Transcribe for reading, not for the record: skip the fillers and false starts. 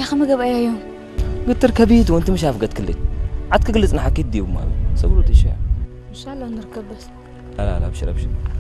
خم جاب أي يوم قلت تركبيت وانت مش عارف قد كلت عاد كجلس نحكي دي وما صبروا تشيع إن شاء الله نركب بس لا ابشر